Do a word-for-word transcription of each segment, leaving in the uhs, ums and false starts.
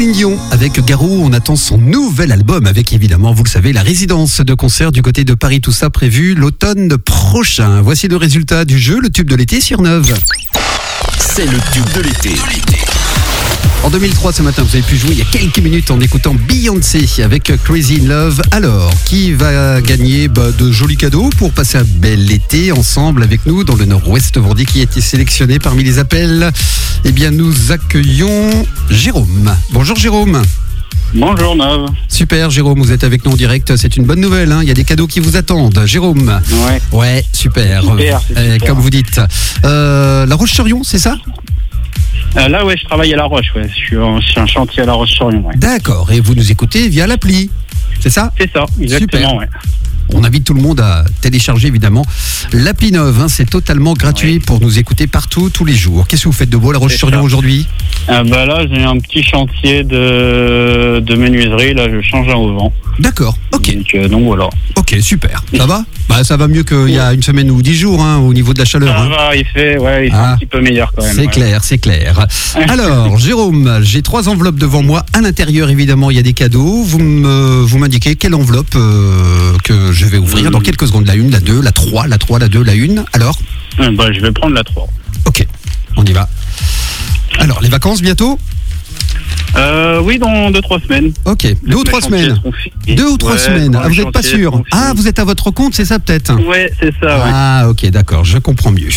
Dion avec Garou, on attend son nouvel album avec évidemment, vous le savez, la résidence de concert du côté de Paris, tout ça prévu l'automne prochain. Voici le résultat du jeu, le tube de l'été sur Neuve. C'est le tube de l'été. En deux mille trois, ce matin, vous avez pu jouer il y a quelques minutes en écoutant Beyoncé avec Crazy in Love. Alors, qui va gagner bah, de jolis cadeaux pour passer un bel été ensemble avec nous dans le Nord-Ouest Vendée qui a été sélectionné parmi les appels? Eh bien, nous accueillons Jérôme. Bonjour Jérôme. Bonjour Neuve. Super Jérôme, vous êtes avec nous en direct, c'est une bonne nouvelle, hein. Il y a des cadeaux qui vous attendent. Jérôme. Ouais. Ouais, super. Super, c'est Euh, super. Comme vous dites. Euh, la Roche-sur-Yon, c'est ça? Euh, là, ouais, je travaille à La Roche, ouais. Je suis en, sur un chantier à La Roche-sur-Yon, ouais. D'accord, et vous nous écoutez via l'appli, c'est ça? C'est ça, exactement, Super. ouais. On invite tout le monde à télécharger évidemment l'appli Neuve, hein, c'est totalement gratuit Oui. pour nous écouter partout, tous les jours. Qu'est-ce que vous faites de beau à La Roche-sur-Yon ça. aujourd'hui? Euh, bah là, j'ai un petit chantier de, de menuiserie, là, je change un auvent. D'accord, ok, Donc, euh, donc voilà. ok, super. Ça va? Bah ça va mieux qu'il y a une semaine ou dix jours hein, au niveau de la chaleur. Ça hein. va, il fait, ouais, il fait Ah. un petit peu meilleur quand même. C'est ouais. clair, c'est clair. Alors, Jérôme, j'ai trois enveloppes devant moi. À l'intérieur, évidemment, il y a des cadeaux. Vous me, vous m'indiquez quelle enveloppe euh, que je vais ouvrir Mm. dans quelques secondes. La une, la deux, la trois, la trois, la deux, la une. Alors, Euh, bah, je vais prendre la trois. ok, on y va. Alors, les vacances bientôt? Euh, oui, dans deux, trois semaines. Ok, deux ou Les trois chantiers semaines. seront finis. Deux ou trois Ouais, semaines. quand Ah, les vous n'êtes pas chantiers sûr? seront Ah, finis. vous êtes à votre compte, c'est ça peut-être? Ouais, c'est ça, ouais. Ah, ok, d'accord, je comprends mieux.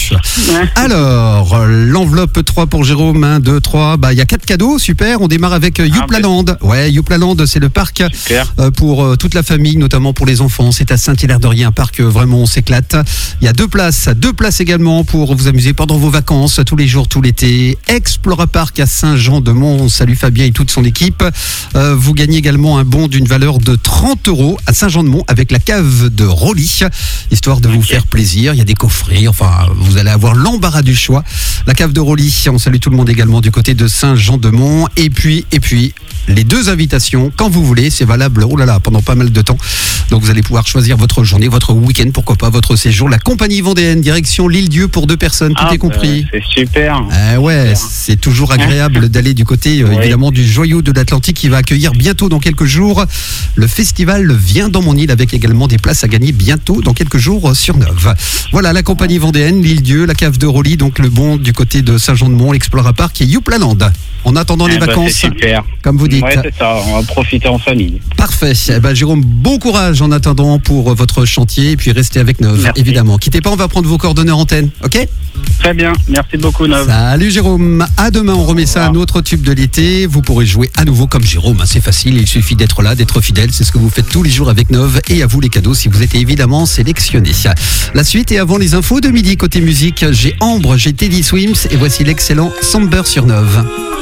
Alors, euh, l'enveloppe trois pour Jérôme, un, deux, trois, bah il y a quatre cadeaux, super, on démarre avec euh, Ah, Youplaland. Ouais, Youplaland, c'est le parc Super. euh, pour euh, toute la famille, notamment pour les enfants. C'est à Saint-Hilaire-de-Rien, un parc euh, vraiment on s'éclate. Il y a deux places, deux places également pour vous amuser pendant vos vacances, tous les jours, tout l'été. Explora Park à Saint-Jean-de-Mont, salut Fabien et toute son équipe. Euh, vous gagnez également un bon d'une valeur de trente euros à Saint-Jean-de-Mont avec la cave de Rolly, histoire de vous Ok. faire plaisir. Il y a des coffrets, enfin, vous allez avoir l'embarras du choix. La cave de Rolly, on salue tout le monde également du côté de Saint-Jean-de-Mont. Et puis, et puis, les deux invitations, quand vous voulez, c'est valable, oh là là, pendant pas mal de temps. Donc vous allez pouvoir choisir votre journée, votre week-end, pourquoi pas, votre séjour. La compagnie vendéenne, direction l'Île-Dieu pour deux personnes, tout Ah, est compris. bah, c'est super. Eh ouais, Super. c'est toujours agréable d'aller du côté euh, Oui. évidemment du joyau de l'Atlantique qui va accueillir bientôt dans quelques jours le festival Viens dans mon île avec également des places à gagner bientôt dans quelques jours euh, sur Neuve. Voilà la compagnie vendéenne, l'Île-Dieu, la cave de Rolly, donc le bon du côté de Saint-Jean-de-Mont, l'Explora Park et Youplaland. En attendant les Eh bah, vacances, c'est super. comme vous dites. Ouais, c'est ça, on va profiter en famille. Parfait. Eh ben, Jérôme, bon courage en attendant pour euh, votre chantier et puis restez avec Neuve, Merci. évidemment. Quittez pas, on va prendre vos coordonnées en antenne, ok? Très bien, merci beaucoup Neuve. Salut Jérôme, à demain on remet ça à revoir. notre tube de l'été. Vous pourrez jouer à nouveau comme Jérôme, hein, c'est facile, il suffit d'être là, d'être fidèle, c'est ce que vous faites tous les jours avec Neuve et à vous les cadeaux si vous êtes évidemment sélectionné. La suite et avant les infos de midi côté musique, j'ai Ambre, j'ai Teddy Swims et voici l'excellent Samber sur Neuve.